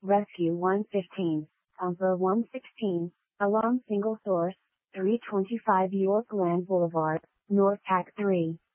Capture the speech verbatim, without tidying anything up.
Rescue one fifteen, Umber one sixteen, Alarm Single Source, three twenty-five York Land Boulevard, North Pack three.